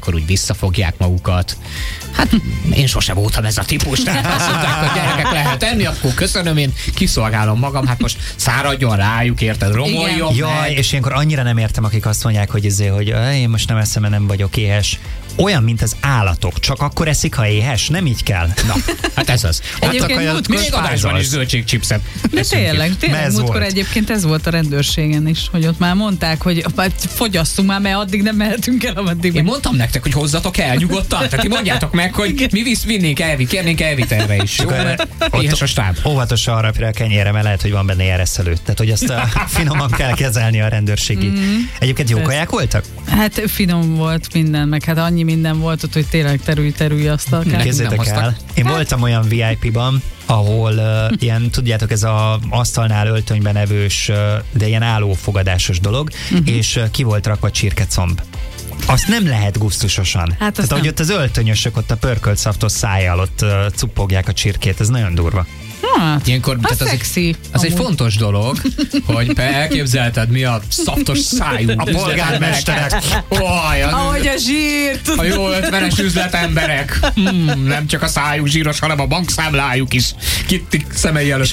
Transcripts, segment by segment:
akkor úgy visszafogják magukat. Hát én sose voltam ez a típus, tehát azt mondták, hogy gyerekek lehet enni, akkor köszönöm, én kiszolgálom magam, hát most száradjon rájuk, érted, romoljon. Jaj, és ilyenkor annyira nem értem, akik azt mondják, hogy hogy én most nem eszem, mert nem vagyok éhes. Olyan, mint az állatok, csak akkor eszik, ha éhes, nem így kell. Na, hát ez az. Még adásban is zöldségchipset. De tényleg múltkor egyébként ez volt a rendőrségen is, hogy ott már mondták, hogy fogyasszunk már, mert addig nem mehetünk el, ameddig. Én mondtam nektek, hogy hozzatok el nyugodtan, tehát ti mondjátok meg, hogy mi vinnénk kérnénk elvitelre is. Jó, mert éhes a stáb. Óvatosan harapja a kenyére, mert lehet, hogy van benne ereszelő. Tehát, hogy azt finoman kell kezelni a rendőrségi. Egyébként jó kaják voltak? Hát finom volt minden, meg hát annyi minden volt ott, hogy tényleg terülj asztal. Képzeljétek el, én voltam olyan VIP-ban, ahol ilyen, tudjátok, ez az asztalnál öltönyben evős, de ilyen állófogadásos dolog, és ki volt rakva csirkecomb. Azt nem lehet gusztusosan. Hát tehát, ahogy ott az öltönyösök ott a pörkölt szaftos szájjal ott cuppogják a csirkét, ez nagyon durva. Hát, ilyenkor, tehát szexi. Az egy fontos dolog, hogy elképzelted, mi a szaftos szájú a polgármesterek. Ahogy a zsírt. A jó 50-es üzletemberek. Nem csak a szájuk zsíros, hanem a bankszámlájuk is. Kittik szemei előtt.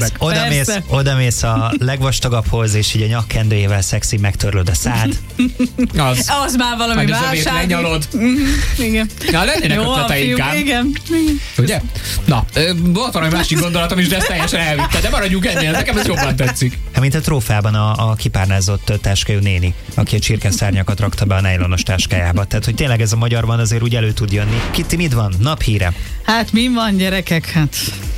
Odamész a legvastagabbhoz, és így a nyakkendőjével szexi megtörlöd a szád. Az már valami válság. Lenyalod. Igen. Na, lennének ötlete inkább. Igen. Ugye? Na, volt valami másik gondolatom is, de ezt teljesen elvitte. De maradjunk ennél, nekem ez jobban tetszik. Mint a trófában a kipárnázott táskájú néni, aki a csirkeszárnyakat rakta be a nejlonos táskájába. Tehát, hogy tényleg ez a magyarban azért úgy elő tud jönni. Kitti, mit van? Naphíre? Hát mi van, gyerekek? Hát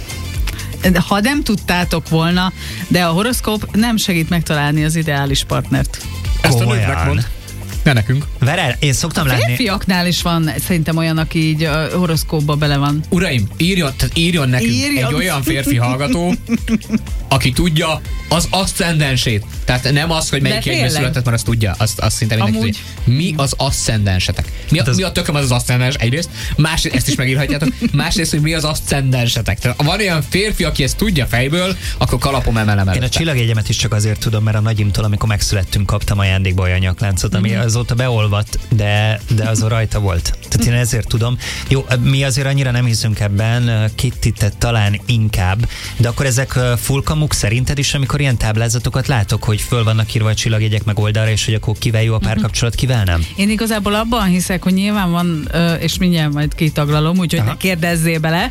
ha nem tudtátok volna, de a horoszkóp nem segít megtalálni az ideális partnert. Ezt a nőknek mond. Ne nekünk. Verel, én szoktam látni. Férfiaknál is van szerintem olyan, aki így a horoszkópba bele van. Uraim, írjon nekünk egy olyan férfi hallgató, aki tudja az aszcendensét. Tehát nem az, hogy melyik jegyben született, mert azt tudja, azt szinte mindenki tudja. Mi az aszcendensetek? Mi a tököm az aszcendens egyrészt? Másrészt, ezt is megírhatjátok. Másrészt, hogy mi az aszcendensetek. Tehát van olyan férfi, aki ezt tudja fejből, akkor kalapom emelem előtte. Én a csillagjegyemet is csak azért tudom, mert a nagyimtól, amikor megszülettünk, kaptam ajándékba olyan nyakláncot, ami azóta beolvadt, de azon rajta volt. Tehát én ezért tudom. Jó, mi azért annyira nem hiszünk ebben, Kittitet talán inkább, de akkor ezek full kamuk szerinted is, amikor ilyen táblázatokat látok, hogy föl vannak írva a csillagjegyek meg oldalra, és hogy akkor kivel jó a párkapcsolat, kivel nem? Én igazából abban hiszek, hogy nyilván van, és mindjárt majd kitaglalom, úgyhogy ne kérdezzél bele.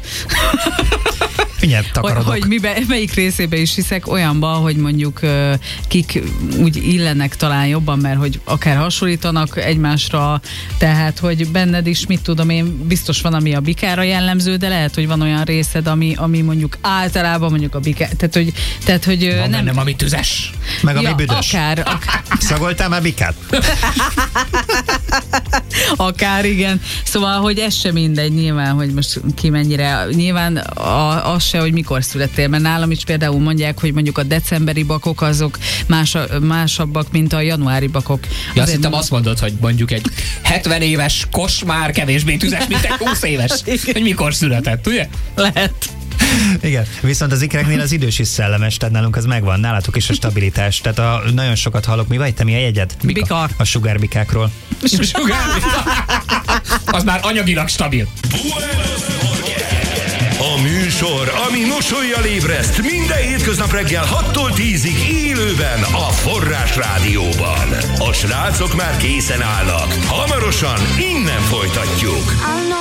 Hogy melyik részébe is hiszek, olyanban, hogy mondjuk kik úgy illenek talán jobban, mert hogy akár hasonlítanak egymásra, tehát hogy benned is, mit tudom én, biztos van, ami a bikára jellemző, de lehet, hogy van olyan részed, ami mondjuk általában mondjuk a bikára, tehát hogy van nem ami tüzes. Meg ami büdös. Akár. Szagoltál már bikát? Akár, igen. Szóval, hogy ez sem mindegy nyilván, hogy most ki mennyire, nyilván az se, hogy mikor születtél, mert nálam is például mondják, hogy mondjuk a decemberi bakok azok másabbak, mint a januári bakok. Ja, azt hittem azt mondod, hogy mondjuk egy 70 éves kosmár kevésbé tüzes, mint egy 20 éves. Hogy mikor született, ugye? Lehet. Igen, viszont az ikreknél az idős is szellemes, tehát nálunk az megvan, nálatok is a stabilitás. Tehát nagyon sokat hallok, mi vagy, te mi a jegyed? Bika. A sugárbikákról. Az már anyagilag stabil. A műsor, ami mosollyal ébreszt minden hétköznap reggel 6-tól 10-ig élőben a Forrás Rádióban. A srácok már készen állnak. Hamarosan innen folytatjuk.